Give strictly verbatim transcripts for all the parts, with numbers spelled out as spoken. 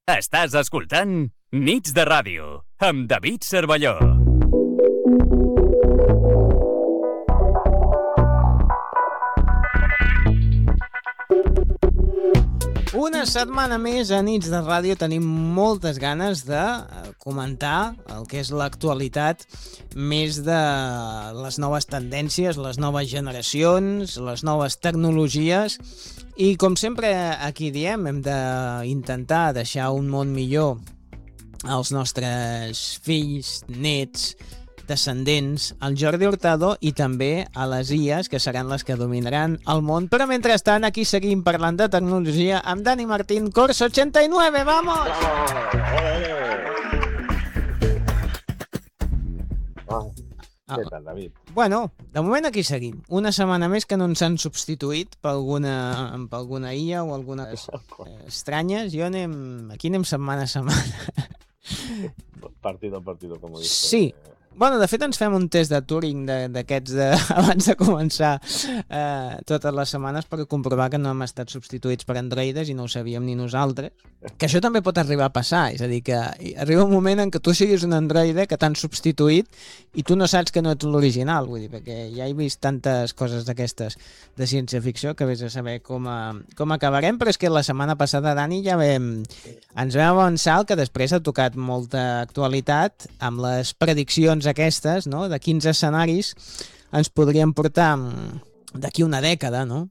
Estàs escoltant Nits de Ràdio amb David Cervelló. Una setmana més a Nits de Ràdio. Tenim moltes ganes de comentar el que és l'actualitat, més de les noves tendències, les noves generacions, les noves tecnologies. I com sempre aquí diem, hem d'intentar deixar un món millor als nostres fills, nets, descendents, al Jordi Hurtado i també a les I As, que seran les que dominaran el món. Però mentrestant, aquí seguim parlant de tecnologia amb Dani Martín, Corso ochenta y nueve, ¡vamos! Oh, què tal, David? Bueno, de moment aquí seguim. Una setmana més que no ens han substituït per alguna, per alguna I A o alguna cosa estranyes. Jo anem, aquí anem setmana a setmana. Partido a partido, com dius. Sí. Bueno, de fet ens fem un test de Turing d'aquests de, abans de començar eh, totes les setmanes per comprovar que no hem estat substituïts per androides i no ho sabíem ni nosaltres. Que això també pot arribar a passar, és a dir, que arriba un moment en què tu siguis un androide que t'han substituït i tu no saps que no ets l'original, vull dir, perquè ja he vist tantes coses d'aquestes de ciència-ficció que vés a saber com, a, com acabarem, però és que la setmana passada, Dani, ja vam, ens vam avançar que després ha tocat molta actualitat amb les prediccions aquestes, no? De quins escenaris ens podrien portar d'aquí una dècada, no?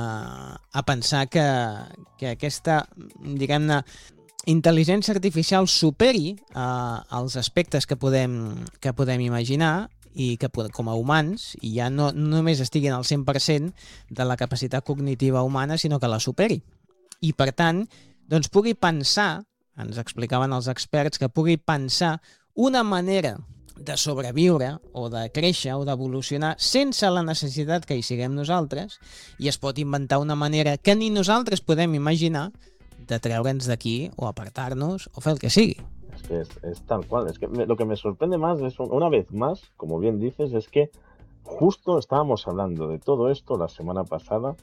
A, a pensar que, que aquesta, diguem-ne, intel·ligència artificial superi uh, els aspectes que podem, que podem imaginar i que com a humans, i ja no, no només estiguin al cent per cent de la capacitat cognitiva humana, sinó que la superi. I per tant, doncs pugui pensar, ens explicaven els experts, que pugui pensar una manera de sobreviure o de créixer o d'evolucionar sense la necessitat que hi siguem nosaltres, i es pot inventar una manera que ni nosaltres podem imaginar de treure'ns d'aquí o apartar-nos o fer el que sigui. Es que es, es tal cual. Es que me, lo que me sorprende más es, una vez más, como bien dices, es que justo estábamos hablando de todo esto la semana pasada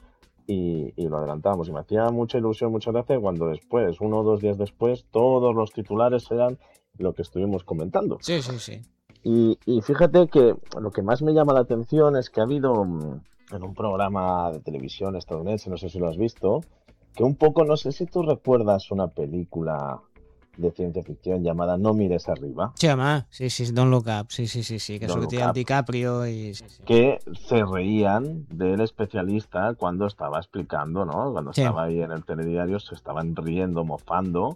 y, y lo adelantábamos. Y me hacía mucha ilusión, mucha gracia cuando después, uno o dos días después, todos los titulares eran lo que estuvimos comentando. Sí, sí, sí. Y, y fíjate que lo que más me llama la atención es que ha habido en un programa de televisión estadounidense, no sé si lo has visto, que un poco, no sé si tú recuerdas una película de ciencia ficción llamada No mires arriba. Sí, home, sí, sí, Don't Look Up, sí, sí, sí, sí, que sortia el DiCaprio y... Sí, sí. Que se reían del especialista cuando estaba explicando, ¿no? Cuando sí. Estaba ahí en el telediario, se estaban riendo, mofando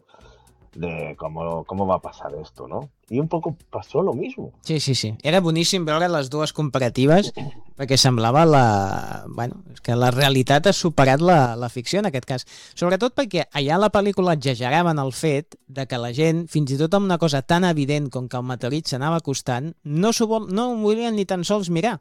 de cómo, cómo va a pasar esto, ¿no? I un poco pasó lo mismo. Sí, sí, sí. Era boníssim veure les dues comparatives perquè semblava la... Bueno, és que la realitat ha superat la, la ficció en aquest cas. Sobretot perquè allà a la pel·lícula exageraven el fet de que la gent, fins i tot amb una cosa tan evident com que el meteorit s'anava acostant, no, vol, no ho volien ni tan sols mirar.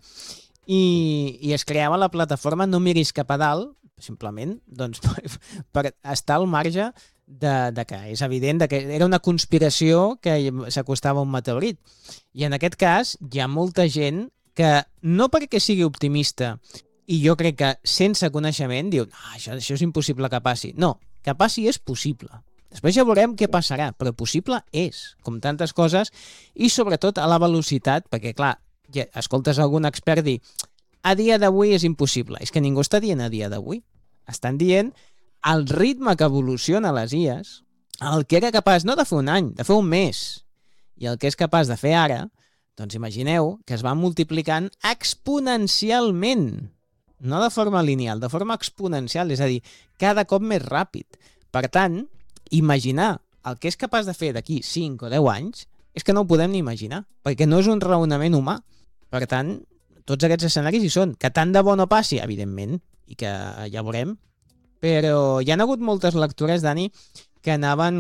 I, i es creava la plataforma No miris cap a dalt, simplement, doncs, per, per estar al marge De, de que és evident de que era una conspiració que s'acostava un meteorit. I en aquest cas hi ha molta gent que no perquè sigui optimista i jo crec que sense coneixement diu ah, això, això és impossible que passi. No, que passi és possible. Després ja veurem què passarà, però possible és, com tantes coses, i sobretot a la velocitat, perquè clar, ja escoltes algun expert dir a dia d'avui és impossible. És que ningú està dient a dia d'avui. Estan dient el ritme que evoluciona les I As, el que era capaç no de fer un any, de fer un mes, i el que és capaç de fer ara, doncs imagineu que es va multiplicant exponencialment, no de forma lineal, de forma exponencial, és a dir, cada cop més ràpid. Per tant, imaginar el que és capaç de fer d'aquí cinc o deu anys és que no ho podem ni imaginar, perquè no és un raonament humà. Per tant, tots aquests escenaris hi són. Que tant de bo no passi, evidentment, i que ja veurem, però hi ha hagut moltes lectures, Dani, que anaven,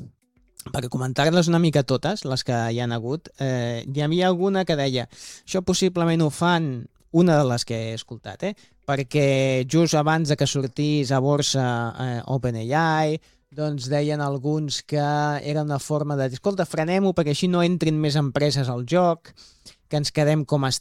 per comentar-les una mica totes, les que hi han hagut, eh, hi havia alguna que deia això possiblement ho fan, una de les que he escoltat, eh, perquè just abans de que sortís a borsa eh, OpenAI, doncs deien alguns que era una forma de dir, escolta, frenem-ho perquè així no entrin més empreses al joc, que ens quedem com estem,